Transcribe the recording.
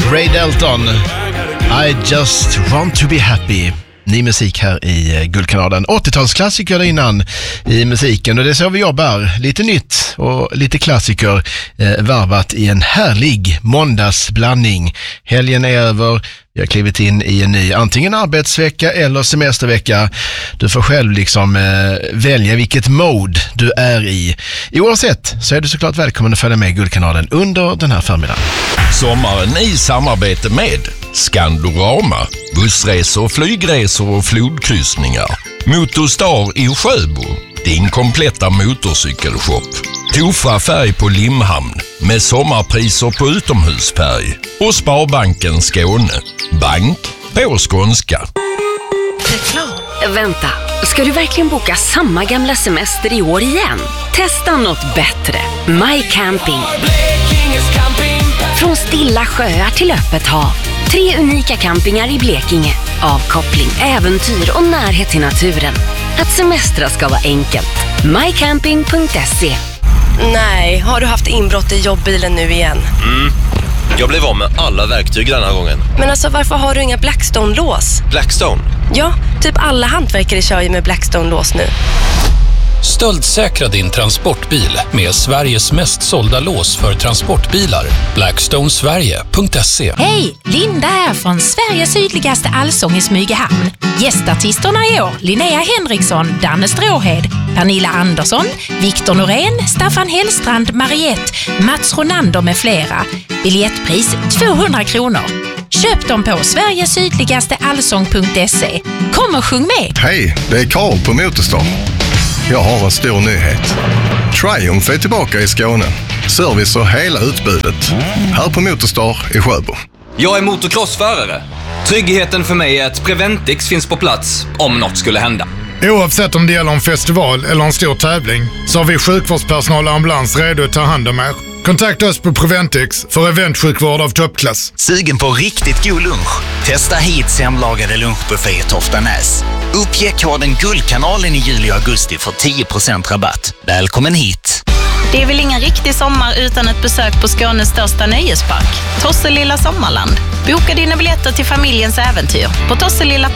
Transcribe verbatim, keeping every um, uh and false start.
Ray Dalton. I just want to be happy. Ny musik här i Guldkanalen. åttiotalsklassiker innan i musiken, och det är så vi jobbar. Lite nytt och lite klassiker eh, varvat i en härlig måndagsblandning. Helgen är över. Vi har klivit in i en ny antingen arbetsvecka eller semestervecka. Du får själv liksom eh, välja vilket mode du är i. Oavsett så är du såklart välkommen att följa med Guldkanalen under den här förmiddagen. Sommaren i samarbete med Skandorama, bussresor, flygresor och flodkryssningar. Motorstar i Sjöbo, din kompletta motorcykelshop. Tofa färg på Limhamn med sommarpriser på utomhusfärg. Och Sparbanken Skåne, bank på skånska. Reklam. Vänta, ska du verkligen boka samma gamla semester i år igen? Testa något bättre. My Camping. Från stilla sjöar till öppet hav. Tre unika campingar i Blekinge. Avkoppling, äventyr och närhet till naturen. Att semestra ska vara enkelt. my camping punkt se. Nej, har du haft inbrott i jobbbilen nu igen? Mm. Jag blev av med alla verktyg den här gången. Men alltså, varför har du inga Blackstone-lås? Blackstone? Ja, typ alla hantverkare kör ju med Blackstone-lås nu. Stöldsäkra din transportbil med Sveriges mest sålda lås för transportbilar. blackstone sverige punkt se. Hej, Linda här från Sveriges sydligaste allsång i Smygehamn. Gästartisterna i år: Linnea Henriksson, Danne Stråhed, Pernilla Andersson, Viktor Norén, Staffan Hellstrand, Mariette, Mats Ronander med flera. Biljettpris tvåhundra kronor. Köp dem på sveriges sydligaste allsång punkt se. Kom och sjung med! Hej, det är Karl på Motorstar. Jag har en stor nyhet. Triumph är tillbaka i Skåne. Service och hela utbudet. Här på Motorstar i Sjöbo. Jag är motocrossförare. Tryggheten för mig är att Preventix finns på plats om något skulle hända. Oavsett om det gäller en festival eller en stor tävling så har vi sjukvårdspersonal och ambulans redo att ta hand om er. Kontakta oss på Preventix för eventsjukvård av toppklass. Sugen på riktigt god lunch? Testa hit hemlagade lunchbuffé i Toftanäs. Uppge koden Guldkanalen i juli och augusti för tio procent rabatt. Välkommen hit! Det är väl ingen riktig sommar utan ett besök på Skånes största nöjespark, Tosselilla Sommarland. Boka dina biljetter till familjens äventyr på tosselilla